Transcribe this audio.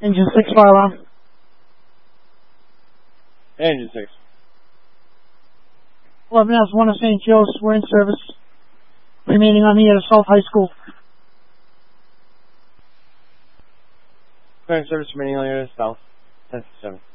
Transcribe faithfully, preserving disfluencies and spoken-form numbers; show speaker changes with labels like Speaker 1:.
Speaker 1: Engine six, fire alarm.
Speaker 2: Engine six.
Speaker 1: eleven hours, one of Saint Joe's, we're in service. Remaining on the air to South High School.
Speaker 2: Current service remaining on the air to South, ten seven.